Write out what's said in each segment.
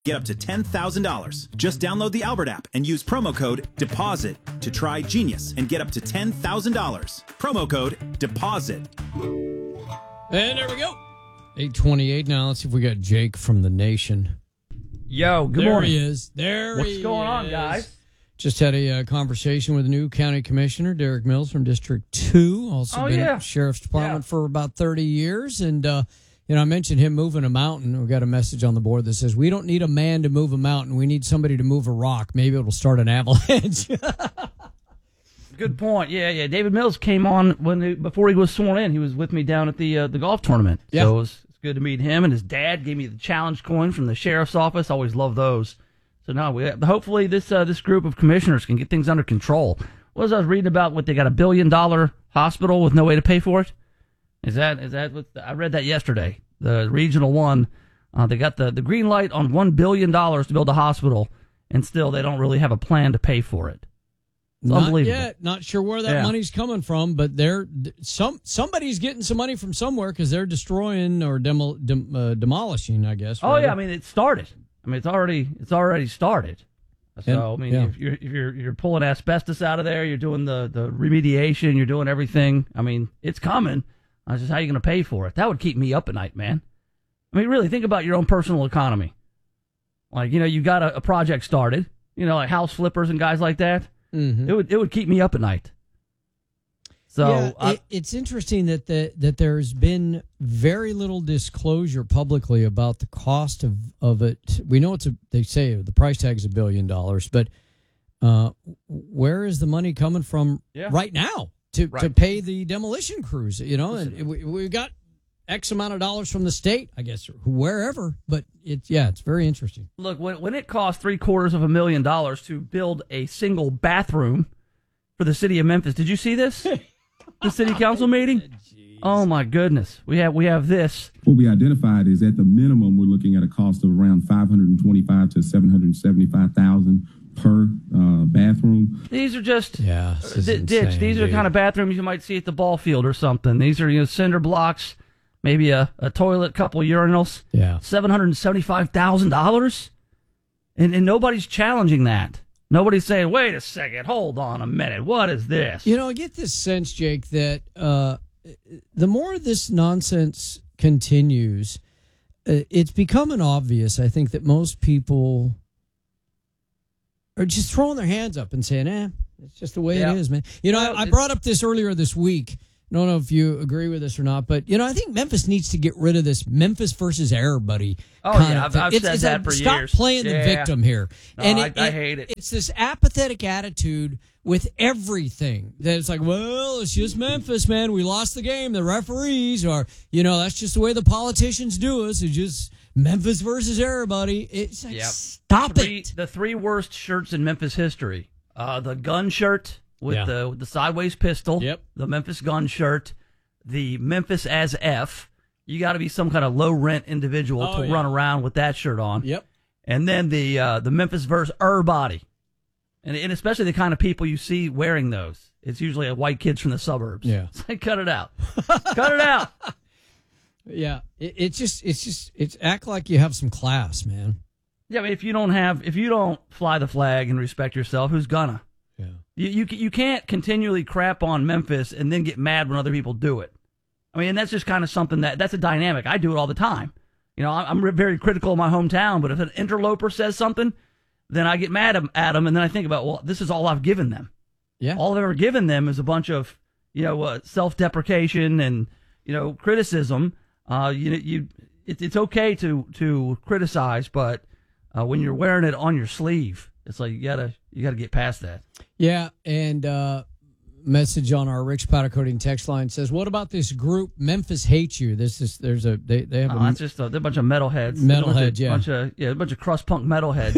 Get up to $10,000. Just download the Albert app and use promo code DEPOSIT to try Genius and get up to $10,000. Promo code DEPOSIT. And there we go. 8:28 now. Let's see if we got Jake from The Nation. Yo, good there morning. He is. What's going on, guys? Just had a conversation with the new county commissioner, Derek Mills from District 2. Also been at Sheriff's Department for about 30 years. And, I mentioned him moving a mountain. We've got a message on the board that says, we don't need a man to move a mountain. We need somebody to move a rock. Maybe it'll start an avalanche. Good point. Yeah. David Mills came on before he was sworn in. He was with me down at the golf tournament. Yeah. So it's good to meet him. And his dad gave me the challenge coin from the sheriff's office. Always love those. So now hopefully this group of commissioners can get things under control. What was I was reading about? What they got, $1 billion hospital with no way to pay for it? Is that what I read that yesterday? The regional one, they got the green light on $1 billion to build a hospital, and still they don't really have a plan to pay for it. It's unbelievable. Not yet. Not sure where that money's coming from, but somebody's getting some money from somewhere because they're destroying or demolishing, I guess. Oh yeah, I mean it started. I mean, it's already started. So, I mean, if you're pulling asbestos out of there, you're doing the remediation, you're doing everything. I mean, it's coming. It's just how you going to pay for it. That would keep me up at night, man. I mean, really, think about your own personal economy. Like, you got a project started, like house flippers and guys like that. Mm-hmm. It would keep me up at night. So it's interesting that there's been very little disclosure publicly about the cost of it. We know they say the price tag is $1 billion, but where is the money coming from right now to pay the demolition crews? And we've got X amount of dollars from the state, I guess, or wherever. But it's very interesting. Look, when it cost $750,000 to build a single bathroom for the city of Memphis, did you see this? The city council meeting? Oh my goodness. We have this. What we identified is at the minimum we're looking at a cost of around $525,000 to $775,000 per bathroom. These are just ditch. These are kind of bathrooms you might see at the ball field or something. These are cinder blocks, maybe a toilet, couple urinals. Yeah. $775,000? And nobody's challenging that. Nobody's saying, wait a second, hold on a minute, what is this? I get this sense, Jake, that the more this nonsense continues, it's becoming obvious, I think, that most people are just throwing their hands up and saying, it's just the way it is, man. I brought up this earlier this week. I don't know if you agree with this or not, but, I think Memphis needs to get rid of this Memphis versus everybody. I've said that for years. Stop playing the victim here. No, I hate it. It's this apathetic attitude with everything that it's like, well, it's just Memphis, man. We lost the game. The referees are, that's just the way the politicians do us. It's just Memphis versus everybody. It's like, stop it. The three worst shirts in Memphis history. The gun shirt. With the sideways pistol, the Memphis gun shirt, the Memphis as F. You got to be some kind of low rent individual to run around with that shirt on. Yep. And then the Memphis versus body, and especially the kind of people you see wearing those. It's usually white kids from the suburbs. Yeah. It's like, cut it out, cut it out. Yeah. It's act like you have some class, man. Yeah. I mean, if you don't fly the flag and respect yourself, who's gonna? You can't continually crap on Memphis and then get mad when other people do it. I mean, and that's just kind of something that's a dynamic. I do it all the time. I'm very critical of my hometown, but if an interloper says something, then I get mad at them, and then I think about, well, this is all I've given them. Yeah. All I've ever given them is a bunch of, self-deprecation and, criticism. It's okay to criticize, but when you're wearing it on your sleeve, it's like you gotta get past that. Yeah, and message on our Rick's Powder Coating text line says, "What about this group Memphis Hates You?" They have that's just they're a bunch of metalheads. A bunch of crust punk metalheads.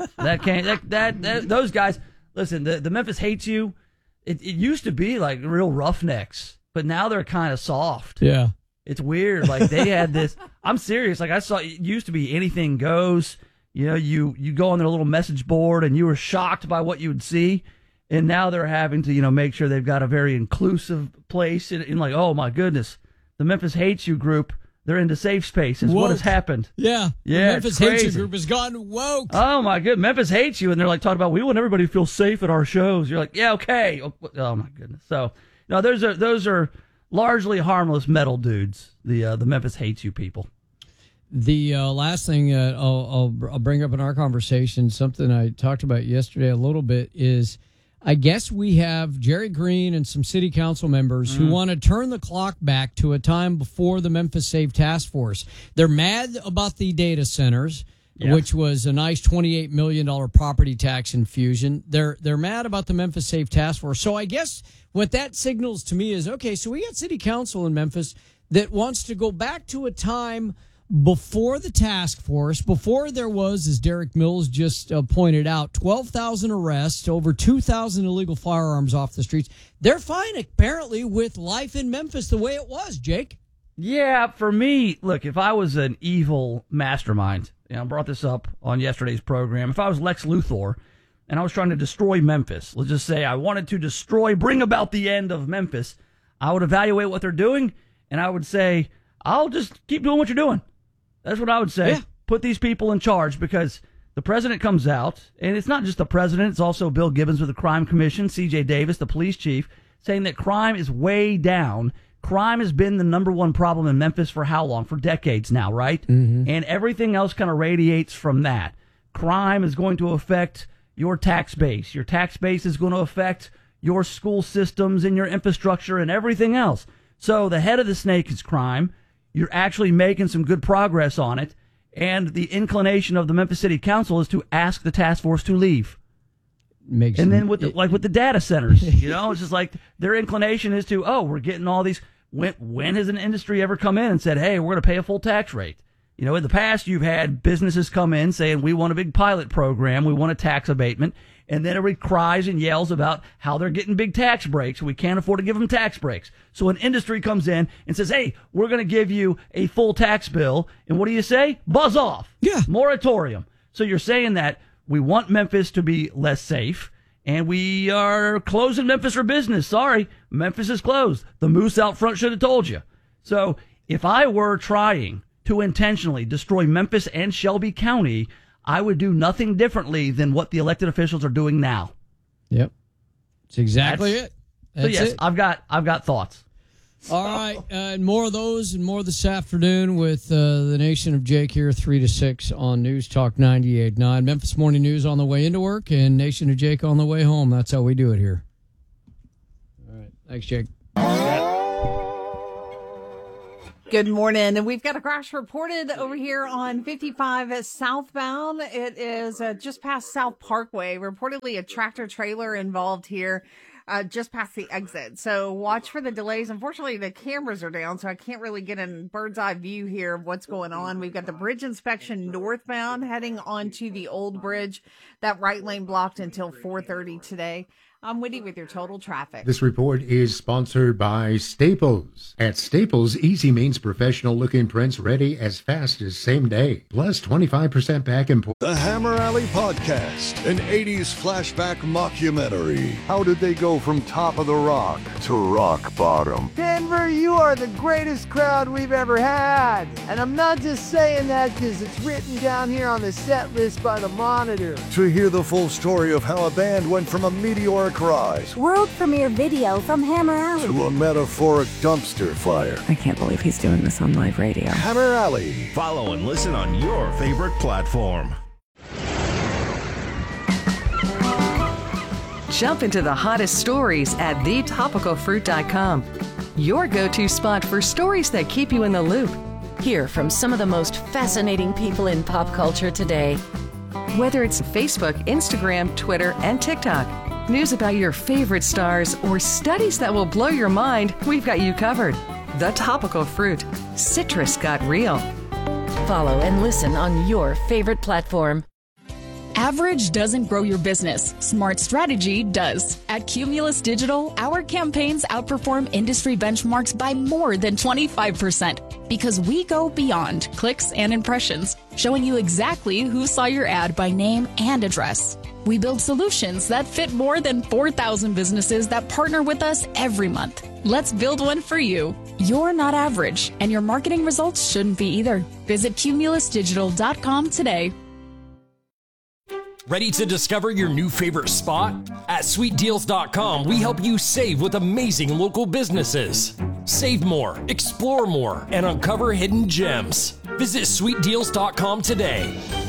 Those guys. Listen, the Memphis Hates You. It used to be like real roughnecks, but now they're kind of soft. Yeah, it's weird. Like they had this. I'm serious. Like I saw. It used to be anything goes. You go on their little message board and you were shocked by what you would see. And now they're having to, make sure they've got a very inclusive place. And like, oh, my goodness, the Memphis Hates You group, They're into safe spaces. Woke. What has happened? Yeah. Yeah, The Memphis it's Hates You crazy. group has gone woke. Oh, my goodness. Memphis hates you, and they're like talking about, we want everybody to feel safe at our shows. You're like, yeah, okay. Oh, my goodness. So, no, those are largely harmless metal dudes, the Memphis Hates You people. The last thing I'll bring up in our conversation, something I talked about yesterday a little bit, is I guess we have Jerry Green and some city council members who want to turn the clock back to a time before the Memphis Save Task Force. They're mad about the data centers, which was a nice $28 million property tax infusion. They're mad about the Memphis Save Task Force. So I guess what that signals to me is, okay, so we got city council in Memphis that wants to go back to a time before the task force, before there was, as Derek Mills just pointed out, 12,000 arrests, over 2,000 illegal firearms off the streets. They're fine, apparently, with life in Memphis the way it was, Jake. Yeah, for me, look, if I was an evil mastermind, I brought this up on yesterday's program, if I was Lex Luthor and I was trying to destroy Memphis, let's just say I wanted to bring about the end of Memphis, I would evaluate what they're doing, and I would say, I'll just keep doing what you're doing. That's what I would say. Yeah. Put these people in charge, because the president comes out, and it's not just the president, it's also Bill Gibbons with the Crime Commission, C.J. Davis, the police chief, saying that crime is way down. Crime has been the number one problem in Memphis for how long? For decades now, right? Mm-hmm. And everything else kind of radiates from that. Crime is going to affect your tax base. Your tax base is going to affect your school systems and your infrastructure and everything else. So the head of the snake is crime. You're actually making some good progress on it, and the inclination of the Memphis City Council is to ask the task force to leave. And then with the data centers, it's just like their inclination is to, we're getting all these. When has an industry ever come in and said, hey, we're going to pay a full tax rate? In the past, you've had businesses come in saying, we want a big pilot program, we want a tax abatement, and then everybody cries and yells about how they're getting big tax breaks, and we can't afford to give them tax breaks. So an industry comes in and says, hey, we're going to give you a full tax bill, and what do you say? Buzz off. Yeah. Moratorium. So you're saying that we want Memphis to be less safe, and we are closing Memphis for business. Sorry, Memphis is closed. The moose out front should have told you. So if I were trying to intentionally destroy Memphis and Shelby County, I would do nothing differently than what the elected officials are doing now. Yep. That's exactly it. So yes, I've got thoughts. All right, and more of those and more this afternoon with the Nation of Jake here, 3 to 6 on News Talk 98.9. Memphis Morning News on the way into work and Nation of Jake on the way home. That's how we do it here. All right, thanks, Jake. Good morning. And we've got a crash reported over here on 55 southbound. It is just past South Parkway. Reportedly a tractor trailer involved here. Just past the exit. So watch for the delays. Unfortunately, the cameras are down, so I can't really get a bird's eye view here of what's going on. We've got the bridge inspection northbound heading onto the old bridge. That right lane blocked until 4:30 today. I'm Whitty with your total traffic. This report is sponsored by Staples. At Staples, easy means professional-looking prints ready as fast as same day. Plus 25% back in... The Hammer Alley Podcast, an 80s flashback mockumentary. How did they go from top of the rock to rock bottom? Denver, you are the greatest crowd we've ever had. And I'm not just saying that because it's written down here on the set list by the Monitor. To hear the full story of how a band went from a meteoric rise, world premiere video from Hammer Alley, to a metaphoric dumpster fire. I can't believe he's doing this on live radio. Hammer Alley. Follow and listen on your favorite platform. Jump into the hottest stories at thetopicalfruit.com. Your go-to spot for stories that keep you in the loop. Hear from some of the most fascinating people in pop culture today. Whether it's Facebook, Instagram, Twitter, and TikTok, news about your favorite stars, or studies that will blow your mind, we've got you covered. The Topical Fruit. Citrus got real. Follow and listen on your favorite platform. Average doesn't grow your business. Smart strategy does. At Cumulus Digital, our campaigns outperform industry benchmarks by more than 25% because we go beyond clicks and impressions, showing you exactly who saw your ad by name and address. We build solutions that fit more than 4,000 businesses that partner with us every month. Let's build one for you. You're not average, and your marketing results shouldn't be either. Visit cumulusdigital.com today. Ready to discover your new favorite spot? At sweetdeals.com, we help you save with amazing local businesses. Save more, explore more, and uncover hidden gems. Visit sweetdeals.com today.